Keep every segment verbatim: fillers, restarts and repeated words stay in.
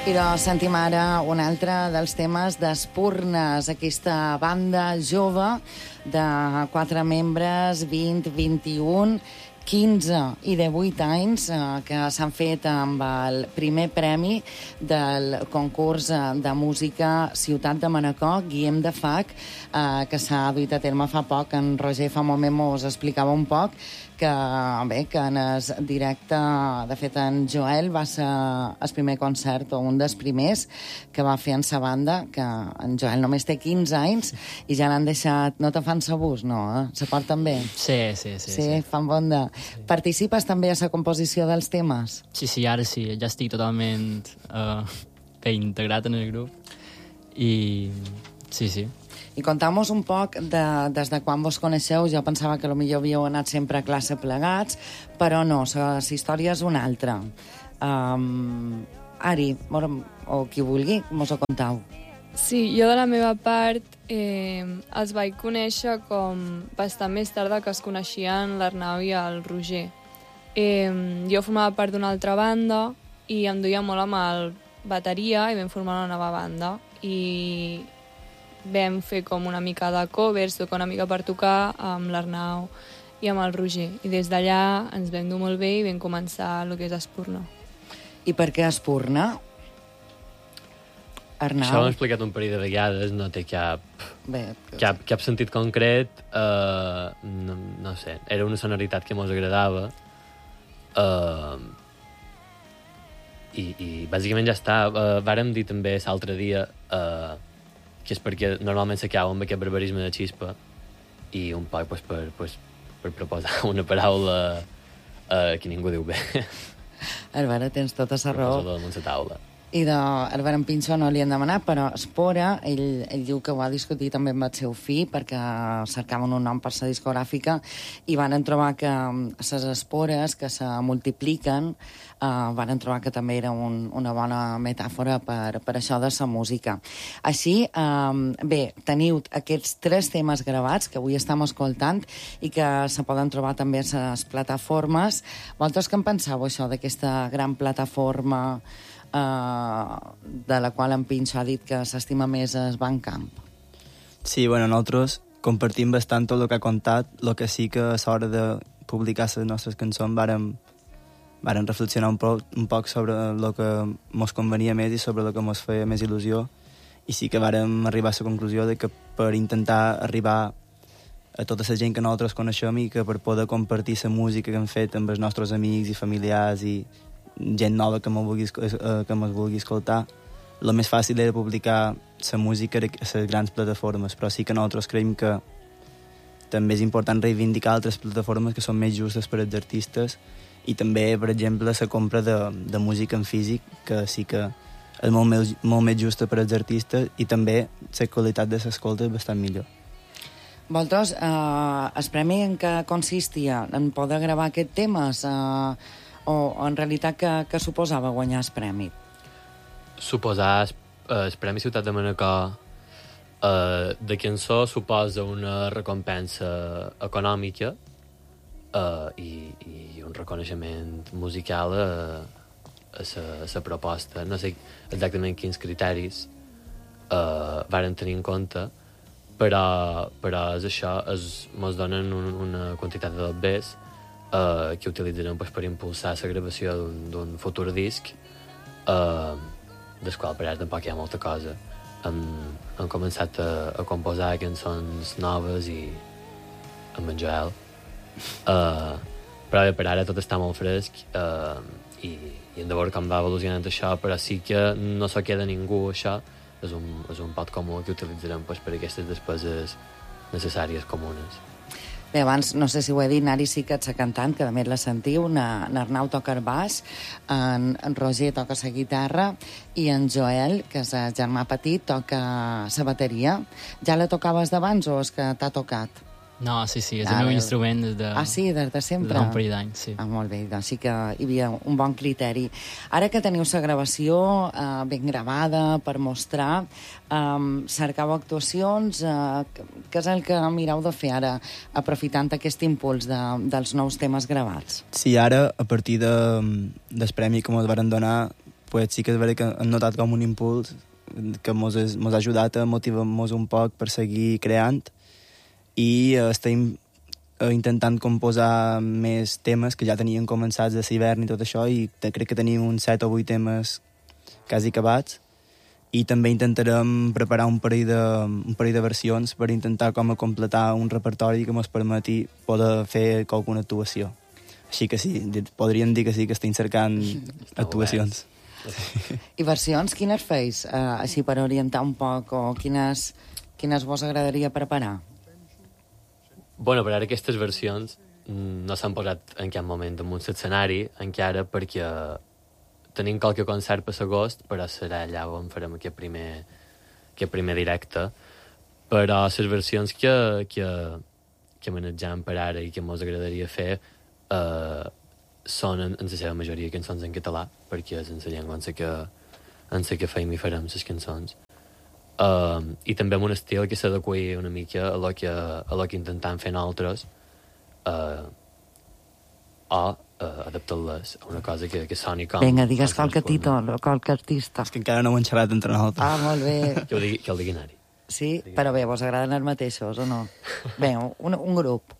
I doncs sentim ara un altre dels temes d'Espurnes, aquesta banda jove de quatre membres, vint, vint-i-un, quinze i divuit anys, eh, que s'han fet amb el primer premi del concurs de música Ciutat de Manacor, Guillem de Fac, eh, que s'ha duit a terme fa poc. En Roger fa un moment mos explicava un poc que, bé, que en el directe, de fet, en Joel va ser el primer concert, o un dels primers, que va fer en sa banda, que en Joel només té quinze anys i ja l'han deixat... No te fan sabús, no? Eh? Se porten bé? Sí, sí, sí. Sí, sí. Fan bon de... Sí. Participes també a la composició dels temes? Sí, sí, ara sí. Ja estic totalment uh, bé integrat en el grup. I sí, sí. I contau-nos un poc de, des de quan vos coneixeu. Jo pensava que potser havíeu anat sempre a classe plegats, però no, la història és una altra. Um, Ari, o qui vulgui, mos ho contau. Sí, jo de la meva part eh, els vaig conèixer com bastant més tard que es coneixien l'Arnau i el Roger. Eh, jo formava part d'una altra banda i em duia molt amb el bateria i vam formar una nova banda. I vam fer com una mica de covers, tocar una mica per tocar amb l'Arnau i amb el Roger. I des d'allà ens vam dur molt bé i vam començar el que és Espurna. I per què Espurna? Arnau? Això ho hem explicat un parell de vegades, no té cap, bé, cap, cap sentit concret. Uh, no, no sé, era una sonoritat que mos agradava. Uh, i, I bàsicament ja està. Uh, vàrem dir també l'altre dia uh, que és perquè normalment s'acaba amb aquest barbarisme de xispa i un poc pues, per, pues, per proposar una paraula uh, que ningú diu bé. A veure, tens tota la raó. Per posar-la damunt la taula. I d'Albert en Pinxo no li han demanat, però Espora, ell, ell diu que ho ha discutit també amb el seu fill perquè cercaven un nom per la discogràfica i van trobar que les espores que se multipliquen uh, van trobar que també era un, una bona metàfora per, per això de la música. Així, um, bé, teniu aquests tres temes gravats que avui estem escoltant i que se poden trobar també a les plataformes. Vosaltres què en penseu, això, d'aquesta gran plataforma Uh, de la qual en Pinxo ha dit que s'estima més es Bandcamp? Sí, bueno, nosaltres compartim bastant tot el que ha contat, el que sí que a l'hora de publicar les nostres cançons vàrem, vàrem reflexionar un poc, un poc sobre el que mos convenia més i sobre el que mos feia més il·lusió, i sí que vàrem arribar a la conclusió de que per intentar arribar a tota la gent que nosaltres coneixem i que per poder compartir la música que hem fet amb els nostres amics i familiars i gent nova que me'l vulgui, que me'l vulgui escoltar, el més fàcil era publicar la música a les grans plataformes, però sí que nosaltres creiem que també és important reivindicar altres plataformes que són més justes per als artistes i també, per exemple, la compra de, de música en físic, que sí que és molt més, molt més justa per als artistes i també la qualitat de l'escolta és bastant millor. Vosaltres, eh, el premi en què consistia? En poder gravar aquests temes? Eh, o en realitat què, què suposava guanyar el premi? Suposar el, el Premi Ciutat de Manacor eh, de cançó suposa una recompensa econòmica eh, i, i un reconeixement musical a, a la proposta. No sé exactament quins criteris eh, varen tenir en compte, però, però és això, es, mos donen un, una quantitat de dobbers Uh, que utilitzarem pues, per impulsar la gravació d'un futur disc uh, del qual per ara tampoc hi ha molta cosa. Hem, hem començat a, a composar cançons noves i amb en Joel uh, però bé, per ara tot està molt fresc uh, i, i hem de veure com va evolucionant això, però sí que no se queda ningú. Això és un, és un pot comú que utilitzarem pues, per aquestes despeses necessàries comunes. Bé, abans, no sé si ho he dit, Nari sí que ets cantant, que a més la sentiu, en Arnau toca el baix, en, en Roger toca la guitarra i en Joel, que és el germà petit, toca la bateria. Ja la tocaves d'abans o és que t'ha tocat? No, sí, sí, és ah, el meu instrument des de... Ah, sí, des de sempre? Des d'un parell d'anys, sí. Ah, molt bé, doncs sí que hi havia un bon criteri. Ara que teniu la gravació eh, ben gravada per mostrar, eh, cercau actuacions, eh, què és el que mireu de fer ara, aprofitant aquest impuls de, dels nous temes gravats? Sí, ara, a partir de, del premi que ens varen donar, pues sí que és veritat que hem notat com un impuls que mos, és, mos ha ajudat a motivar-nos un poc per seguir creant i eh, estem eh, intentant composar més temes que ja tenien començats de l'hivern i tot això, i te, crec que tenim uns set o vuit temes quasi acabats, i també intentarem preparar un parell de, un parell de versions per intentar com a completar un repertori que ens permeti poder fer alguna actuació. Així que sí, podríem dir que sí, que estem cercant Està actuacions. I versions, quines feis? Uh, així per orientar un poc, o quines, quines vos agradaria preparar? Bueno, per ara aquestes versions no s'han posat en cap moment en un escenari encara, perquè tenim qualque concert per l'agost, però serà allà on farem aquest primer, aquest primer directe. Però les versions que, que, que manegem per ara i que ens agradaria fer eh, són en, en la seva majoria cançons en català, perquè és en la llengua en la que, en la que feim i farem les cançons. Uh, I també amb un estil que s'adequi una mica a lo que, a lo que intentem fer nosaltres, uh, o uh, adaptar-les a una cosa que, que soni com... Vinga, digues qualque títol o qualque artista. És que encara no ho hem xerrat entre nosaltres. Ah, molt bé. Que, ho digui, que el diguin Ari. Sí? Però bé, vos agraden els mateixos o no? Bé, un, un grup.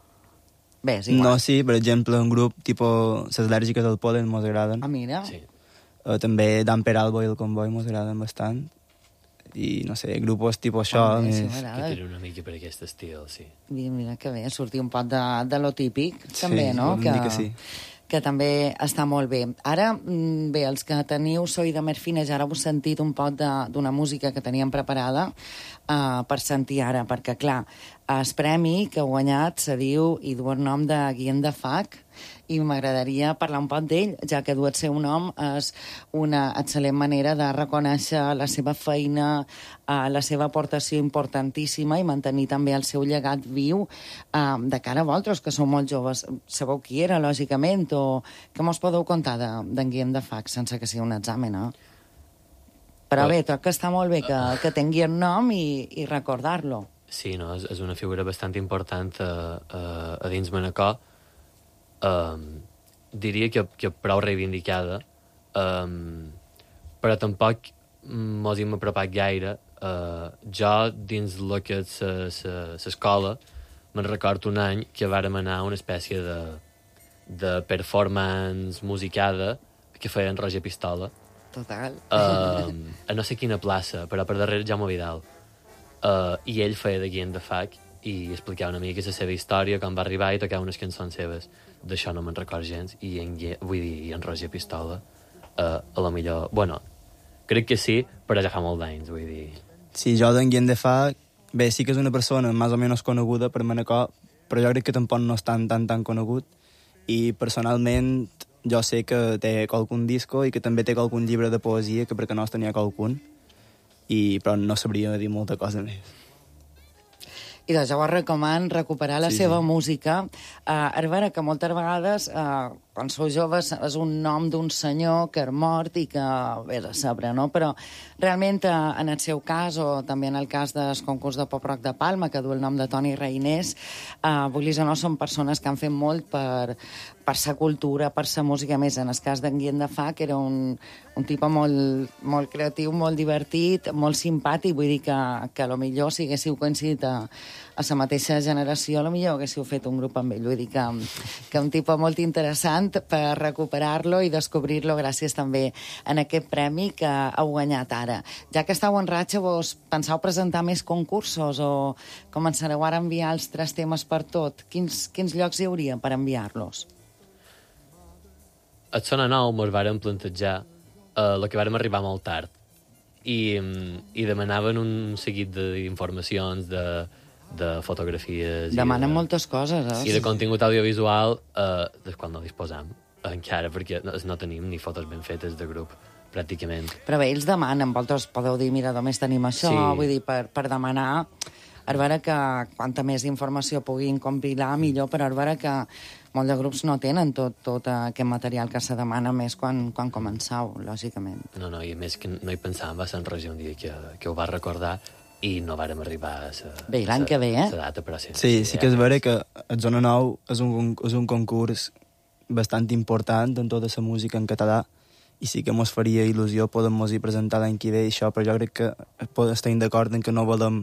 Bé, és igual. No, sí, per exemple, un grup tipus les al·lèrgiques del pol·len mos agraden. Ah, mira. Sí. Uh, també Dan Peralbo i el Convoy mos agraden bastant. I, no sé, grupos tipus això. Ah, bé, sí, més... Que m'agrada. tenen una mica per aquest estil, sí. Mira, mira que bé, sortir un pot de, de lo típic, també, Sí, no? podem dir que sí. Que també està molt bé. Ara, mm, bé, els que teniu Soy de Merfina, ja ara heu sentit un pot de- d'una música que teníem preparada uh, per sentir ara, perquè, clar, el premi que heu guanyat se diu i du el nom de Guillem de Fac, i m'agradaria parlar un poc d'ell, ja que dur el seu nom és una excel·lent manera de reconèixer la seva feina, eh, la seva aportació importantíssima i mantenir també el seu llegat viu eh, de cara a vosaltres, que sou molt joves. Sabeu qui era, lògicament, o què mos podeu contar d'en de, Guillem de Fac, sense que sigui un examen, eh? Però bé, tot que està molt bé que, que tingui el nom i, i recordar-lo. Sí, no? és, és una figura bastant important a, a, a dins Manacor. Um, diria que, que prou reivindicada, um, però tampoc mos hem apropat gaire. Uh, jo, dins el que és l'escola, me'n recordo un any que vàrem anar a una espècie de, de performance musicada que feien Roger Pistola, Total. uh, a no sé quina plaça, però per darrere Jaume Vidal. Uh, I ell feia de Guillem de Fac i explicava una mica la seva història, com va arribar i tocava unes cançons seves. D'això no me'n record gens, i en, Guille, vull dir, i en Roger Pistola, uh, a la millor... Bueno, crec que sí, però ja fa molt d'anys, vull dir... Sí, jo d'en Guillem de Fac, bé, sí que és una persona més o menys coneguda per Manacor, però jo crec que tampoc no és tan, tan, tan conegut, i personalment jo sé que té qualcun disco i que també té qualcun llibre de poesia, que perquè no es tenia qualcun, i, però no sabria dir molta cosa més. I doncs jo vos recoman recuperar la Sí, seva sí. música. Uh, a veure, que moltes vegades, uh, quan sou joves, és un nom d'un senyor que és mort i que vés a saber, no? Però realment, uh, en el seu cas, o també en el cas del concurs de pop-rock de Palma, que du el nom de Toni Reinés, uh, vulguis o no, són persones que han fet molt per, per sa cultura, per sa música. A més, en el cas d'en Guillem de Fac, era un, un tipus molt, molt creatiu, molt divertit, molt simpàtic. Vull dir que, que a lo millor, si haguéssiu coincidit a, a la mateixa generació, a lo millor haguéssiu fet un grup amb ell. Vull dir que, que un tipus molt interessant per recuperar-lo i descobrir-lo gràcies també en aquest premi que heu guanyat ara. Ja que estàu en ratxa, vos penseu presentar més concursos o començareu ara a enviar els tres temes per tot? Quins, quins llocs hi hauria per enviar-los? A Sona Nou mos vàrem plantejar uh, la que vàrem arribar molt tard i, mm, i demanaven un seguit d'informacions, de, de fotografies... Demanen i de, moltes coses, eh? i de contingut audiovisual uh, del qual no disposam encara, perquè no, no tenim ni fotos ben fetes de grup, pràcticament. Però bé, ells demanen, vosaltres podeu dir, mira, només tenim això, Sí. vull dir, per, per demanar, a veure que quanta més informació puguin compilar, millor, però a veure que molts de grups no tenen tot, tot aquest material que se demana més quan, quan començau, lògicament. No, no, i a més que no hi pensàvem, va ser en Roger un dia que, que ho va recordar i no vàrem arribar a sa, Bé, l'any sa- que ve, eh? sa data, però sí. Sí, sí que és vera que el Zona Nou és un, és un concurs bastant important en tota la música en català i sí que mos faria il·lusió poder-nos hi presentar l'any que ve i això, però jo crec que estem d'acord en que no volem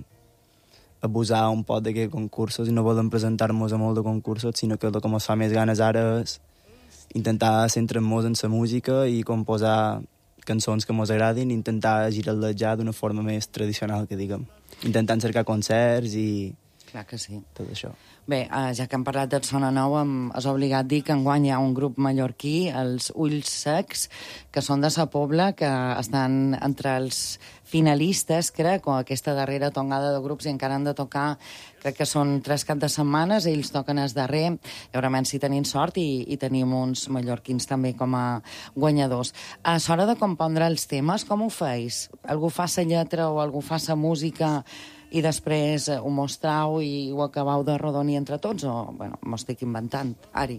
abusar un poc d'aquests concursos i no volem presentar-nos a molt de concursos, sinó que el que ens fa més ganes ara és intentar centrar-nos en la música i composar cançons que ens agradin i intentar girar-les ja d'una forma més tradicional, que diguem. Intentant cercar concerts i Clar que sí. tot això. Bé, eh, ja que hem parlat de Sona Nou, em és obligat dir que enguany hi ha un grup mallorquí, els Ulls Secs, que són de Sa Pobla, que estan entre els finalistes, crec, o aquesta darrera tongada de grups i encara han de tocar, crec que són tres cap de setmanes, ells toquen el darrer, segurament si tenim sort, i, i tenim uns mallorquins també com a guanyadors. A l'hora de compondre els temes, com ho feis? Algú fa la lletra o algú fa la música i després ho mostrau i ho acabau de rodonir entre tots, o, bueno, m'ho estic inventant. Ari.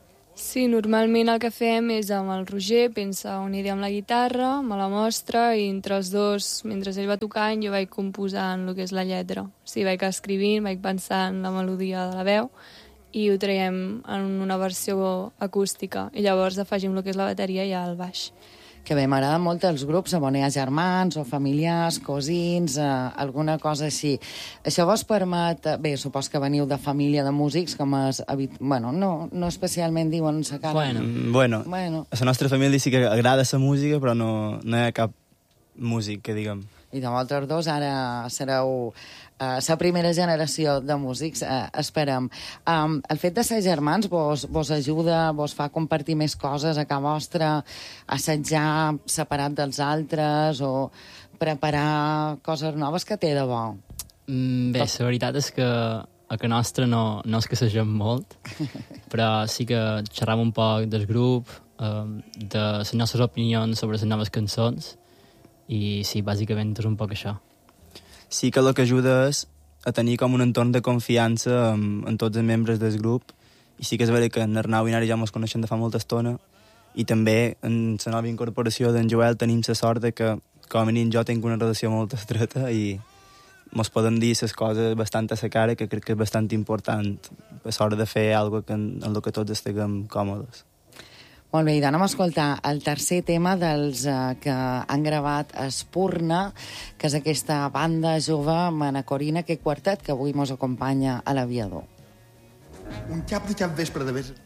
Sí, normalment el que fem és amb el Roger, pensa una idea amb la guitarra, me la mostra i entre els dos, mentre ell va tocant, jo vaig composant el que és la lletra. O sigui, vaig escrivint, vaig pensant la melodia de la veu i ho traiem en una versió acústica i llavors afegim el que és la bateria i el baix. Que bé, m'agraden molt els grups on hi ha germans o familiars, cosins, eh, alguna cosa així. Això vos permet... Bé, supos que veniu de família de músics, com és... Bueno, no, no especialment diuen sa cara. Bueno. Mm, bueno, bueno, a la nostra família sí que agrada la música, però no, no hi ha cap músic, que diguem. i de vosaltres dos ara sereu la uh, primera generació de músics, uh, esperem. Um, el fet de ser germans vos, vos ajuda, vos fa compartir més coses a casa vostra, assajar separat dels altres o preparar coses noves, que té de bo? Mm, bé, la veritat és que a casa nostra no, no és que s'agem molt, però sí que xerram un poc del grup, um, de les nostres opinions sobre les noves cançons, i sí, bàsicament és un poc això. Sí que el que ajuda és a tenir com un entorn de confiança en, en tots els membres del grup, i sí que és veritat que en Arnau i Nari ja ens coneixem de fa molta estona, i també en la nova incorporació d'en Joel tenim la sort de que, com a mínim, jo tinc una relació molt estreta i ens podem dir les coses bastant a la cara, que crec que és bastant important a l'hora de fer alguna cosa en, en el que tots estiguem còmodes. Molt bé, i d'anem a escoltar el tercer tema dels uh, que han gravat Espurna, que és aquesta banda jove manacorina, aquest quartet que avui mos acompanya a l'Aviador. Un cap de cap vespre de vespre